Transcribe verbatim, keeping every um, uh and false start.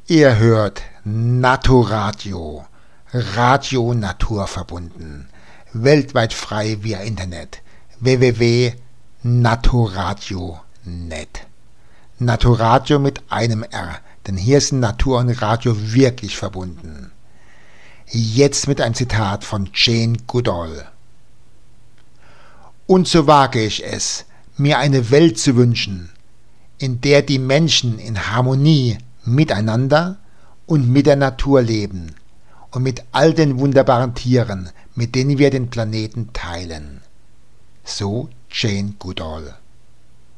Ihr hört Naturadio, Radio naturverbunden, weltweit frei via Internet, w w w punkt naturadio punkt net. Naturadio mit einem R, denn hier sind Natur und Radio wirklich verbunden. Jetzt mit einem Zitat von Jane Goodall. Und so wage ich es, mir eine Welt zu wünschen, in der die Menschen in Harmonie miteinander und mit der Natur leben und mit all den wunderbaren Tieren, mit denen wir den Planeten teilen. So Jane Goodall.